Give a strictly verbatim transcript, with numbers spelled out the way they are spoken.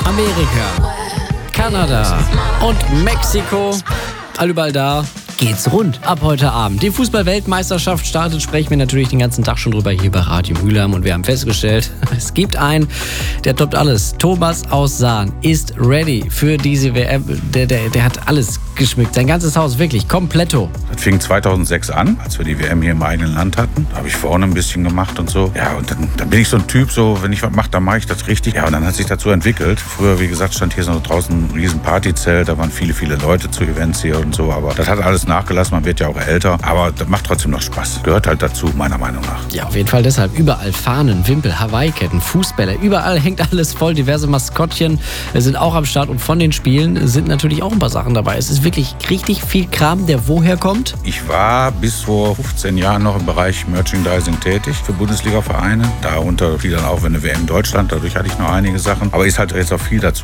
Amerika, Kanada und Mexiko. Allüberall da geht's rund ab heute Abend. Die Fußball-Weltmeisterschaft startet, sprechen wir natürlich den ganzen Tag schon drüber hier bei Radio Mülheim. Und wir haben festgestellt, es gibt einen, der toppt alles. Thomas aus Sahn ist ready für diese W M. Der, der, der hat alles geschmückt. Sein ganzes Haus, wirklich, kompletto. Das fing zweitausendsechs an, als wir die W M hier im eigenen Land hatten. Da habe ich vorne ein bisschen gemacht und so. Ja, und dann, dann bin ich so ein Typ, so, wenn ich was mache, dann mache ich das richtig. Ja, und dann hat sich dazu entwickelt. Früher, wie gesagt, stand hier so draußen ein riesen Partyzelt. Da waren viele, viele Leute zu Events hier und so. Aber das hat alles nachgelassen. Man wird ja auch älter. Aber das macht trotzdem noch Spaß. Gehört halt dazu, meiner Meinung nach. Ja, auf jeden Fall deshalb. Überall Fahnen, Wimpel, Hawaii-Ketten, Fußbälle. Überall hängt alles voll. Diverse Maskottchen sind auch am Start. Und von den Spielen sind natürlich auch ein paar Sachen dabei. Es ist wirklich richtig viel Kram, der woher kommt. Ich war bis vor fünfzehn Jahren noch im Bereich Merchandising tätig für Bundesliga-Vereine. Darunter fiel dann auch eine W M Deutschland. Dadurch hatte ich noch einige Sachen. Aber ist halt jetzt auch viel dazu